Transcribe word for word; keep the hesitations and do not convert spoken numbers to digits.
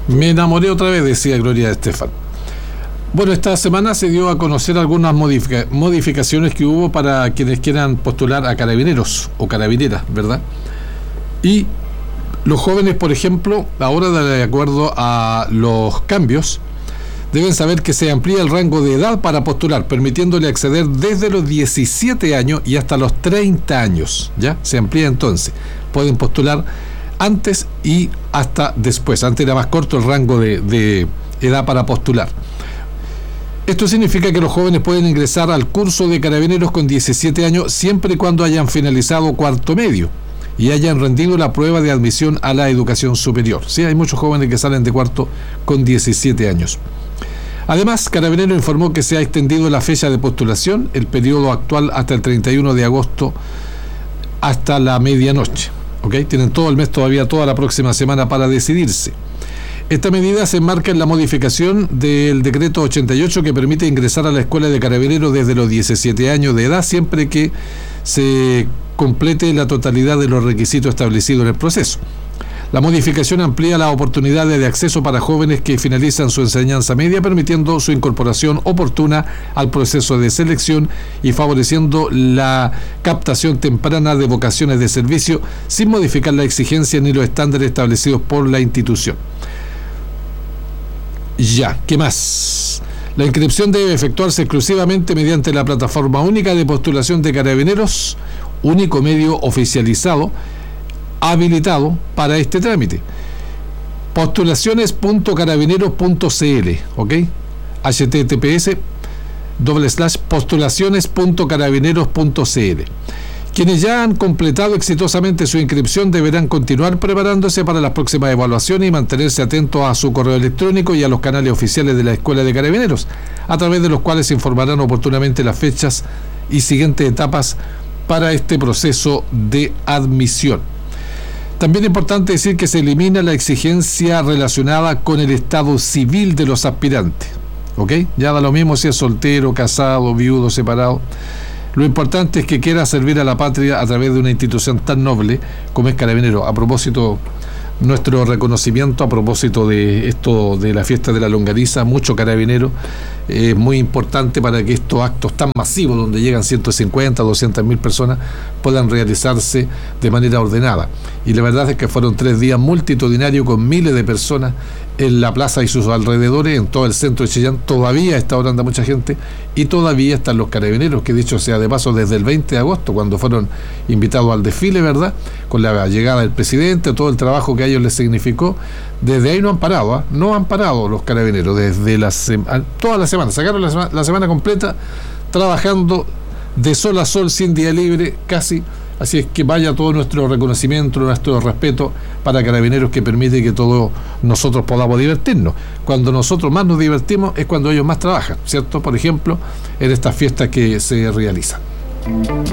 Me enamoré otra vez, decía Gloria Estefan. Bueno, esta semana se dio a conocer algunas modific- modificaciones que hubo para quienes quieran postular a carabineros o carabineras, ¿verdad? Y los jóvenes, por ejemplo, ahora, de acuerdo a los cambios, deben saber que se amplía el rango de edad para postular, permitiéndole acceder desde los diecisiete años y hasta los treinta años. ¿Ya? Se amplía entonces. Pueden postular antes y hasta después. Antes era más corto el rango de, de edad para postular. Esto significa que los jóvenes pueden ingresar al curso de carabineros con diecisiete años siempre y cuando hayan finalizado cuarto medio y hayan rendido la prueba de admisión a la educación superior. Sí, hay muchos jóvenes que salen de cuarto con diecisiete años. Además, Carabineros informó que se ha extendido la fecha de postulación, el periodo actual hasta el treinta y uno de agosto, hasta la medianoche. ¿Ok? Tienen todo el mes, todavía toda la próxima semana para decidirse. Esta medida se enmarca en la modificación del decreto ochenta y ocho que permite ingresar a la escuela de carabineros desde los diecisiete años de edad, siempre que se complete la totalidad de los requisitos establecidos en el proceso. La modificación amplía las oportunidades de acceso para jóvenes que finalizan su enseñanza media, permitiendo su incorporación oportuna al proceso de selección y favoreciendo la captación temprana de vocaciones de servicio sin modificar la exigencia ni los estándares establecidos por la institución. Ya, ¿qué más? La inscripción debe efectuarse exclusivamente mediante la plataforma única de postulación de carabineros, único medio oficializado habilitado para este trámite. postulaciones punto carabineros punto c l, ¿ok? H T T P S doble slash postulaciones punto carabineros punto c l. Quienes ya han completado exitosamente su inscripción deberán continuar preparándose para las próximas evaluaciones y mantenerse atentos a su correo electrónico y a los canales oficiales de la Escuela de Carabineros, a través de los cuales se informarán oportunamente las fechas y siguientes etapas para este proceso de admisión. También es importante decir que se elimina la exigencia relacionada con el estado civil de los aspirantes. ¿Ok? Ya da lo mismo si es soltero, casado, viudo, separado. Lo importante es que quiera servir a la patria a través de una institución tan noble como es Carabineros. A propósito, nuestro reconocimiento a propósito de esto de la fiesta de la longaniza, mucho carabinero, es eh, muy importante para que estos actos tan masivos, donde llegan ciento cincuenta, doscientas mil personas, puedan realizarse de manera ordenada. Y la verdad es que fueron tres días multitudinarios con miles de personas en la plaza y sus alrededores, en todo el centro de Chillán. Todavía a esta hora anda mucha gente y todavía están los carabineros, que dicho sea de paso, desde el veinte de agosto, cuando fueron invitados al desfile, ¿verdad?, con la llegada del presidente, todo el trabajo que a ellos les significó, desde ahí no han parado, ¿eh? no han parado los carabineros, desde la sema, toda la semana, sacaron la semana, la semana completa trabajando de sol a sol, sin día libre, casi. Así es que vaya todo nuestro reconocimiento, nuestro respeto para Carabineros, que permite que todos nosotros podamos divertirnos. Cuando nosotros más nos divertimos es cuando ellos más trabajan, ¿cierto? Por ejemplo, en estas fiestas que se realizan.